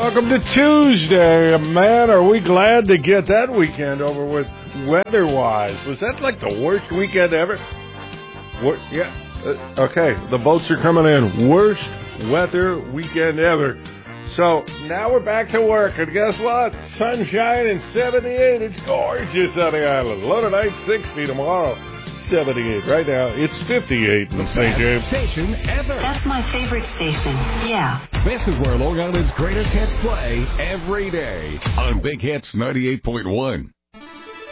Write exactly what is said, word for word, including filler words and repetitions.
Welcome to Tuesday. Man, are we glad to get that weekend over with weather-wise. Was that like the worst weekend ever? What, yeah. Uh, okay, the boats are coming in. Worst weather weekend ever. So now we're back to work, and guess what? Sunshine and seventy-eight. It's gorgeous on the island. Low tonight, sixty tomorrow. seventy-eight. Right now, it's fifty-eight in Saint James. Station ever. That's my favorite station. Yeah. This is where Long Island's greatest hits play every day on Big Hits ninety-eight point one.